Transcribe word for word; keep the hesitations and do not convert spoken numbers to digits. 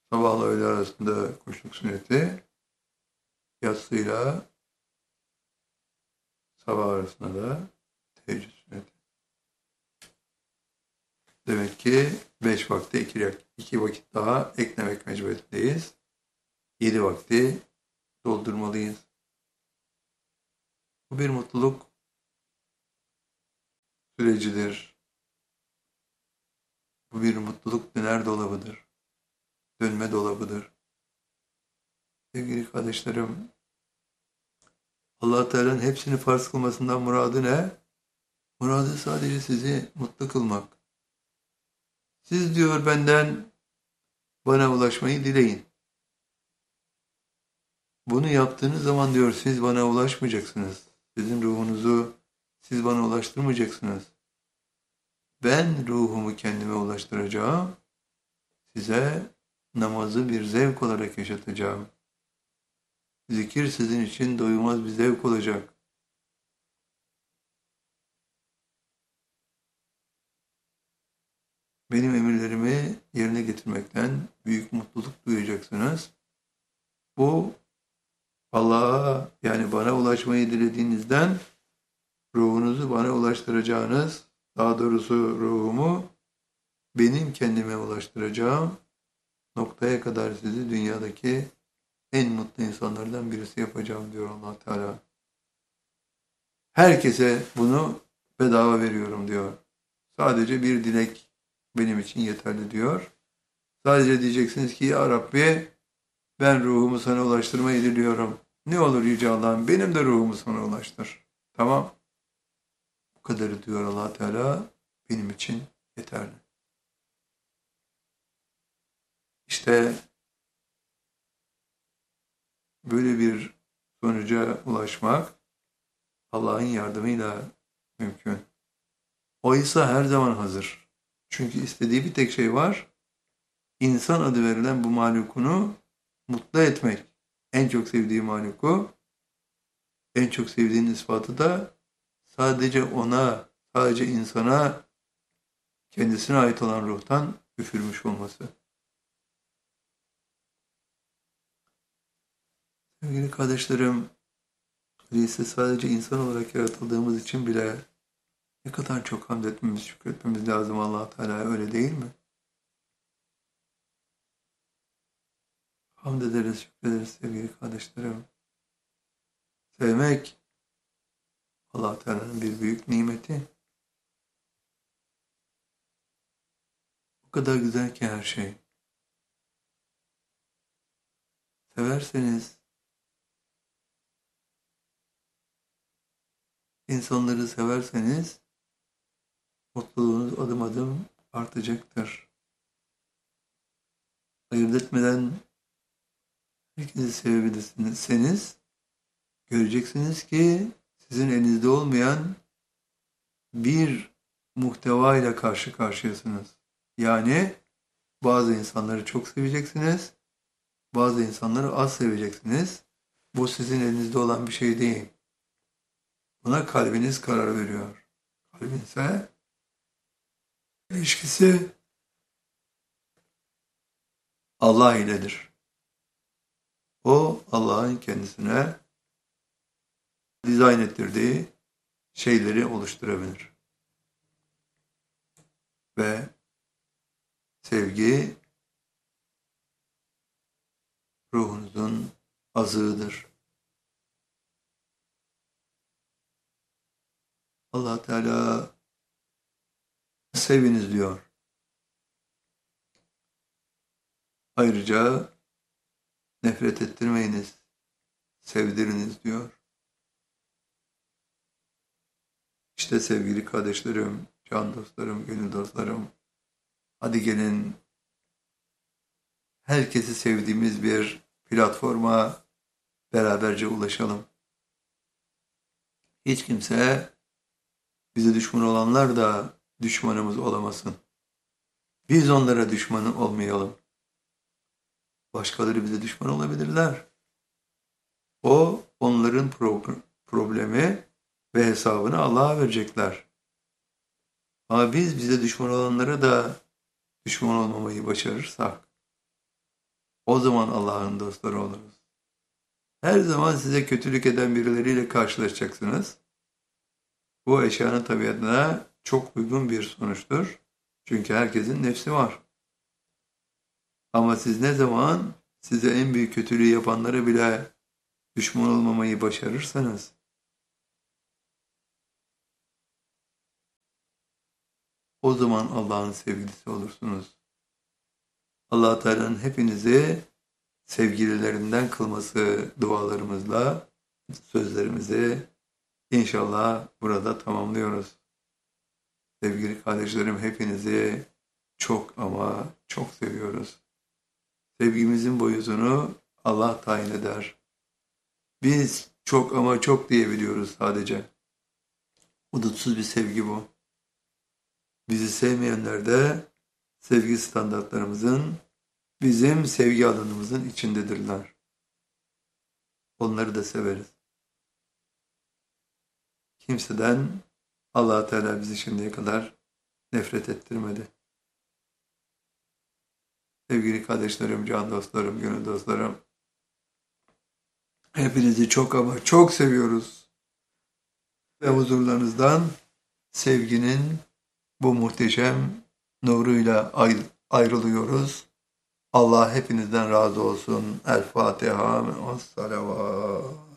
Sabahla öğle arasında kuşluk sünneti, yatsıyla sabah arasında da teheccüd sünneti. Demek ki beş vakte iki, iki vakit daha eklemek mecburiyetindeyiz. Yedi vakti doldurmalıyız. Bu bir mutluluk sürecidir. Bu bir mutluluk döner dolabıdır. Dönme dolabıdır. Sevgili kardeşlerim, Allah Teala'nın hepsini farz kılmasından muradı ne? Muradı sadece sizi mutlu kılmak. Siz diyor benden bana ulaşmayı dileyin. Bunu yaptığınız zaman diyor siz bana ulaşmayacaksınız. Sizin ruhunuzu siz bana ulaştırmayacaksınız. Ben ruhumu kendime ulaştıracağım. Size namazı bir zevk olarak yaşatacağım. Zikir sizin için doyulmaz bir zevk olacak. Benim emirlerimi yerine getirmekten büyük mutluluk duyacaksınız. Bu Allah'a yani bana ulaşmayı dilediğinizden ruhunuzu bana ulaştıracağınız, daha doğrusu ruhumu benim kendime ulaştıracağım noktaya kadar sizi dünyadaki en mutlu insanlardan birisi yapacağım diyor Allah Teala. Herkese bunu bedava veriyorum diyor. Sadece bir dilek benim için yeterli diyor. Sadece diyeceksiniz ki ya Rabbi ben ruhumu sana ulaştırmayı diliyorum. Ne olur Yüce Allah'ım benim de ruhumu sana ulaştır. Tamam. Bu kadarı diyor Allah Teala benim için yeterli. İşte böyle bir sonuca ulaşmak Allah'ın yardımıyla mümkün. O ise her zaman hazır. Çünkü istediği bir tek şey var. İnsan adı verilen bu mahlukunu mutlu etmek. En çok sevdiği mahluku, en çok sevdiğinin ispatı da sadece ona, sadece insana, kendisine ait olan ruhtan üfürmüş olması. Sevgili kardeşlerim, öyleyse sadece insan olarak yaratıldığımız için bile ne kadar çok hamd etmemiz, şükretmemiz lazım Allah Teala'ya, öyle değil mi? Hamd ederiz, şükrederiz sevgili kardeşlerim. Sevmek Allah Teala'nın bir büyük nimeti. O kadar güzel ki her şey. Severseniz, insanları severseniz mutluluğunuz adım adım artacaktır. Ayırt etmeden herkesi sevebilirsiniz. Göreceksiniz ki sizin elinizde olmayan bir muhteva ile karşı karşıyasınız. Yani bazı insanları çok seveceksiniz, bazı insanları az seveceksiniz. Bu sizin elinizde olan bir şey değil. Buna kalbiniz karar veriyor. Kalbinizle ilişkisi Allah iledir. O Allah'ın kendisine dizayn ettirdiği şeyleri oluşturabilir. Ve sevgi ruhunuzun azığıdır. Allah Teala seviniz diyor. Ayrıca nefret ettirmeyiniz, sevdiriniz diyor. İşte sevgili kardeşlerim, can dostlarım, gönül dostlarım, hadi gelin herkesi sevdiğimiz bir platforma beraberce ulaşalım. Hiç kimse bize düşman olanlar da düşmanımız olamasın. Biz onlara düşman olmayalım. Başkaları bize düşman olabilirler. O onların pro- problemi ve hesabını Allah'a verecekler. Ama biz bize düşman olanlara da düşman olmamayı başarırsak O zaman Allah'ın dostları oluruz. Her zaman size kötülük eden birileriyle karşılaşacaksınız. Bu eşyanın tabiatına çok uygun bir sonuçtur. Çünkü herkesin nefsi var. Ama siz ne zaman size en büyük kötülüğü yapanlara bile düşman olmamayı başarırsanız, o zaman Allah'ın sevgilisi olursunuz. Allah Teala'nın hepinizi sevgililerinden kılması dualarımızla sözlerimizi inşallah burada tamamlıyoruz. Sevgili kardeşlerim, hepinizi çok ama çok seviyoruz. Sevgimizin boyutunu Allah tayin eder. Biz çok ama çok diyebiliyoruz sadece. Hudutsuz bir sevgi bu. Bizi sevmeyenler de sevgi standartlarımızın, bizim sevgi alanımızın içindedirler. Onları da severiz. Kimseden Allah Teala bizi şimdiye kadar nefret ettirmedi. Sevgili kardeşlerim, can dostlarım, gönül dostlarım, hepinizi çok ama çok seviyoruz. Ve huzurlarınızdan sevginin bu muhteşem nuruyla ayrılıyoruz. Allah hepinizden razı olsun. El Fatiha ve salavat.